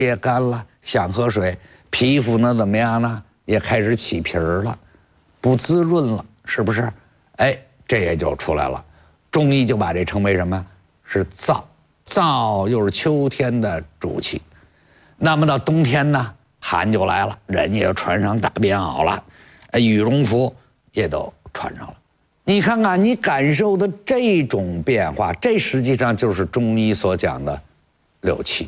也干了，想喝水，皮肤呢怎么样呢？也开始起皮儿了，不滋润了，是不是？哎，这也就出来了。中医就把这称为什么？是燥。燥又是秋天的主气。那么到冬天呢，寒就来了，人也穿上大棉袄了，羽绒服也都穿上了。你看看，你感受的这种变化，这实际上就是中医所讲的六气。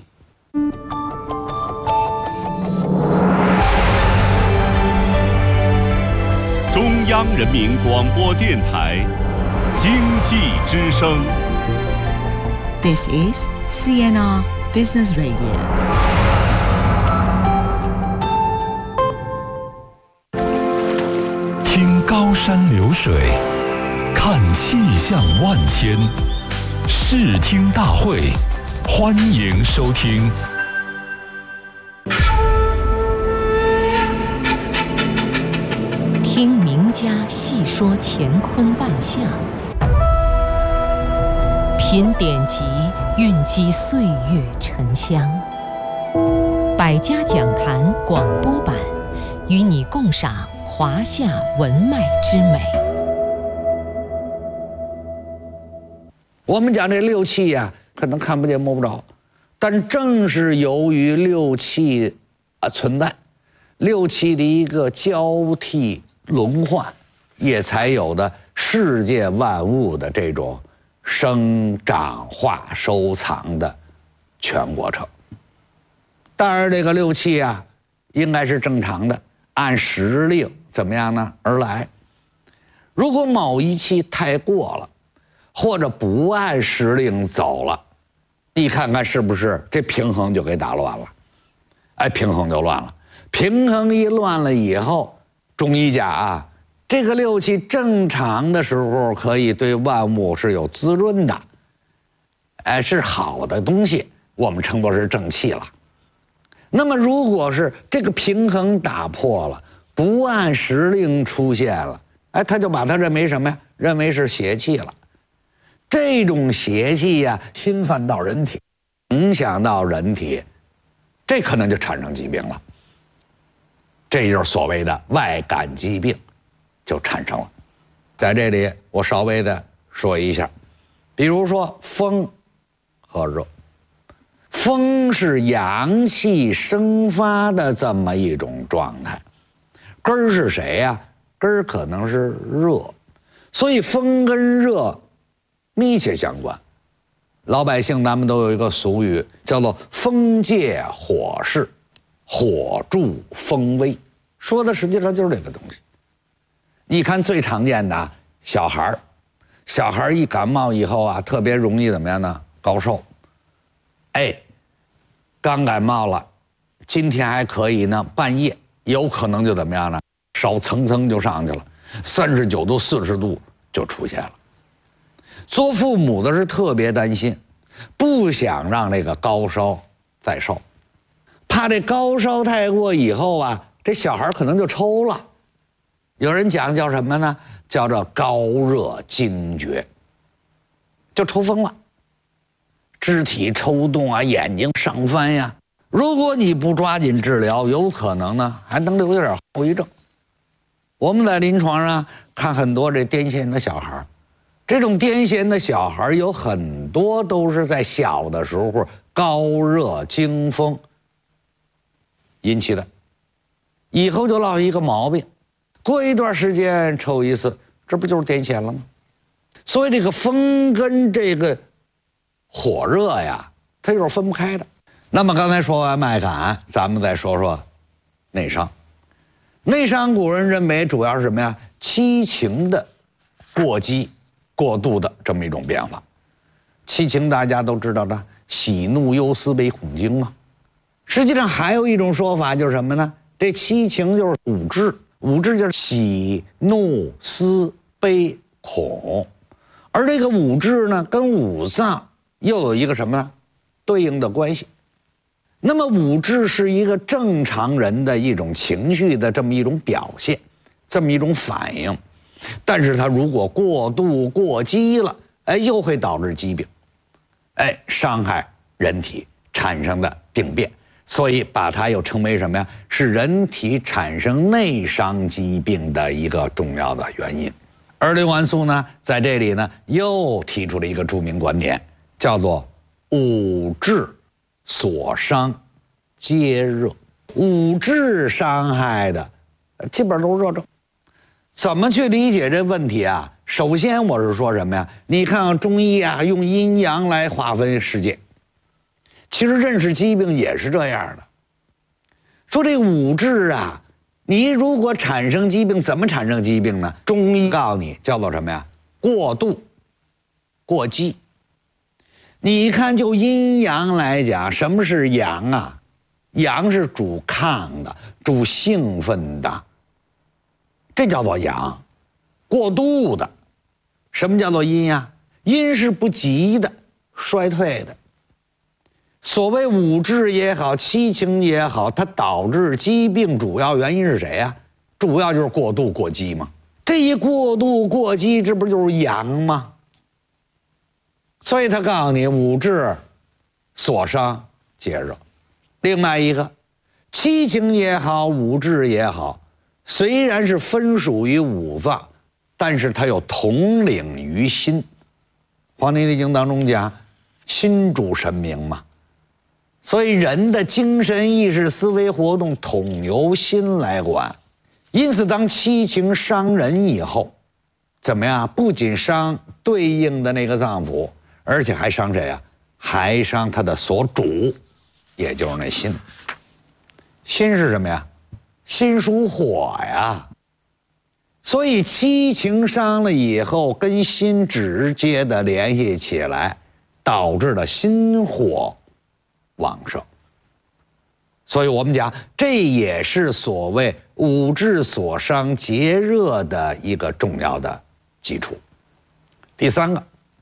中央人民广播电台经济之声。 This is CNR Business Radio. 听高山流水，看气象万千，视听大会，欢迎收听。 听名家细说乾坤万象，品典籍，蕴积岁月沉香。百家讲坛广播版，与你共赏华夏文脉之美。 我们讲这六气呀，可能看不见摸不着，但正是由于六气存在，六气的一个交替轮换，也才有的世界万物的这种生长化收藏的全过程。当然这个六气啊应该是正常的，按时令怎么样呢而来。如果某一气太过了，或者不按时令走了，你看看是不是这平衡就给打乱了？哎，平衡就乱了。平衡一乱了以后，中医讲啊，这个六气正常的时候可以对万物是有滋润的，哎，是好的东西，我们称作是正气了。那么如果是这个平衡打破了，不按时令出现了，哎，他就把它认为什么呀？认为是邪气了。这种邪气呀，侵犯到人体，影响到人体，这可能就产生疾病了。这就是所谓的外感疾病就产生了。在这里我稍微的说一下，比如说风和热。风是阳气生发的这么一种状态，根儿是谁呀？根儿可能是热，所以风跟热密切相关。老百姓咱们都有一个俗语，叫做风借火势，火助风威，说的实际上就是这个东西。你看最常见的小孩一感冒以后啊，特别容易怎么样呢？高烧。哎，刚感冒了，今天还可以呢，半夜有可能就怎么样呢？烧蹭蹭就上去了，39度、40度就出现了。做父母的是特别担心，不想让这个高烧再烧，怕这高烧太过以后啊，这小孩可能就抽了。有人讲叫什么呢？叫做高热惊厥，就抽风了。肢体抽动啊，眼睛上翻呀。如果你不抓紧治疗，有可能呢还能留点后遗症。我们在临床上看很多这癫痫的小孩，这种癫痫的小孩有很多都是在小的时候高热惊风引起的，以后就落一个毛病，过一段时间抽一次，这不就是癫痫了吗？所以这个风跟这个火热呀，它又是分不开的。那么刚才说完脉感，咱们再说说内伤。内伤古人认为主要是什么呀？七情的过激过度的这么一种变化。七情大家都知道的，喜怒忧思悲恐惊嘛。实际上还有一种说法就是什么呢？这七情就是五志，五志就是喜怒思悲恐，而这个五志呢跟五脏又有一个什么呢？对应的关系。那么五志是一个正常人的一种情绪的这么一种表现，这么一种反应，但是它如果过度过激了，哎，又会导致疾病，哎，伤害人体产生的病变， 所以把它又称为什么呀？是人体产生内伤疾病的一个重要的原因。而刘完素呢，在这里呢又提出了一个著名观点，叫做五志所伤皆热。五志伤害的基本都是热症。怎么去理解这问题啊？首先我是说什么呀？你看中医啊，用阴阳来划分世界，其实认识疾病也是这样的。说这五志啊，你如果产生疾病，怎么产生疾病呢？中医告诉你叫做什么呀？过度、过激。你看就阴阳来讲，什么是阳啊？阳是主亢的，主兴奋的，这叫做阳。过度的，什么叫做阴呀？阴是不及的，衰退的。所谓五志也好，七情也好，它导致疾病主要原因是谁呀？主要就是过度过激嘛。这一过度过激，这不就是阳吗？所以他告诉你，五志所伤皆热。另外一个，七情也好，五志也好，虽然是分属于五脏，但是它又统领于心。《黄帝内经》当中讲，心主神明嘛，所以人的精神意识思维活动统由心来管。因此当七情伤人以后，怎么样？不仅伤对应的那个脏腑，而且还伤谁呀？还伤他的所主，也就是那心。心是什么呀？心属火呀。所以七情伤了以后，跟心直接的联系起来，导致了心火旺盛。所以我们讲，这也是所谓五志所伤皆热的一个重要的基础。第三个，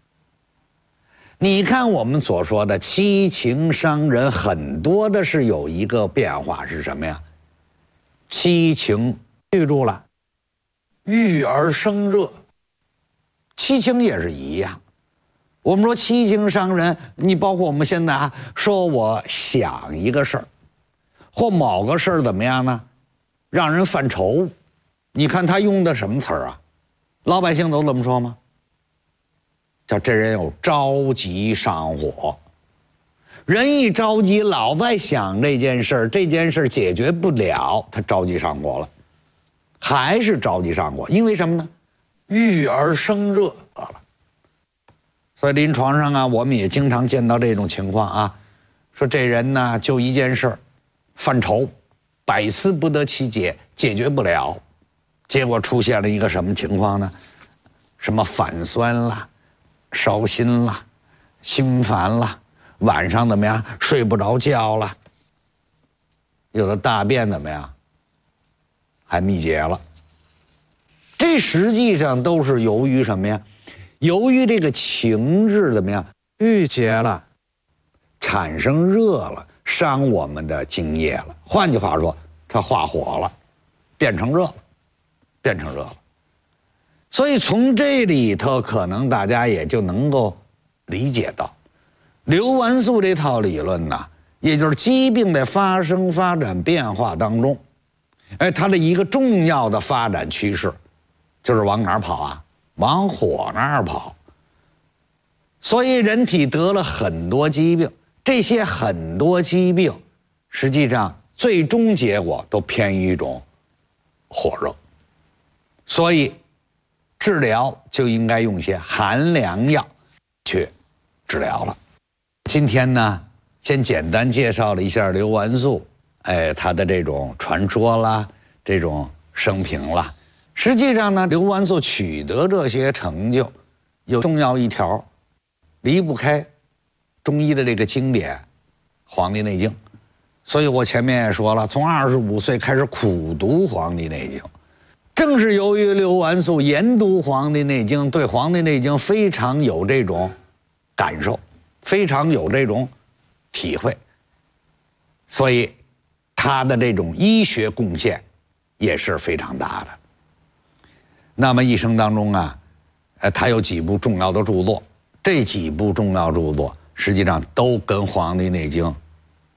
你看我们所说的七情伤人，很多的是有一个变化，是什么呀？七情记住了，郁而生热。七情也是一样。我们说七情伤人，你包括我们现在啊，说我想一个事儿，或某个事儿怎么样呢？让人犯愁。你看他用的什么词儿啊？老百姓都这么说吗？叫这人有着急上火。人一着急，老在想这件事儿，这件事儿解决不了，他着急上火了，还是着急上火，因为什么呢？郁而生热了。所以临床上啊，我们也经常见到这种情况啊，说这人呢就一件事儿犯愁，百思不得其解，解决不了，结果出现了一个什么情况呢？什么反酸啦，烧心啦，心烦啦，晚上怎么样？睡不着觉了，有的大便怎么样？还秘结了。这实际上都是由于什么呀？由于这个情志怎么样？郁结了，产生热了，伤我们的津液了。换句话说，它化火了，变成热了，变成热了。所以从这里头，可能大家也就能够理解到，刘完素这套理论呢，也就是疾病的发生、发展、变化当中，它的一个重要的发展趋势，就是往哪儿跑啊？往火那儿跑。所以人体得了很多疾病，这些很多疾病，实际上最终结果都偏于一种火热。所以治疗就应该用一些寒凉药去治疗了。今天呢，先简单介绍了一下刘完素，他的这种传说啦，这种生平啦。实际上呢，刘完素取得这些成就，有重要一条，离不开中医的这个经典《黄帝内经》。所以我前面也说了，从25岁开始苦读《黄帝内经》。正是由于刘完素研读《黄帝内经》，对《黄帝内经》非常有这种感受，非常有这种体会，所以他的这种医学贡献也是非常大的。那么一生当中啊，他有几部重要的著作，这几部重要著作实际上都跟《黄帝内经》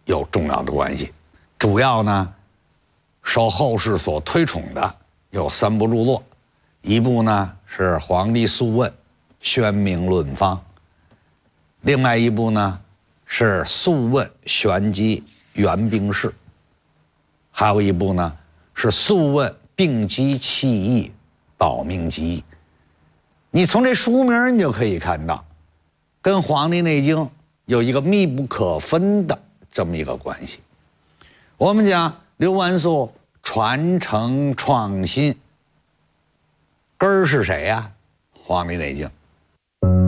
有重要的关系。主要呢，受后世所推崇的有3部著作，一部呢是《黄帝素问·宣明论方》，另外一部呢是《素问·玄机元兵事》，还有一部呢是《素问·病机气义保命集》。你从这书名你就可以看到，跟《黄帝内经》有一个密不可分的这么一个关系。我们讲刘完素传承创新，根儿是谁呀？《黄帝内经》。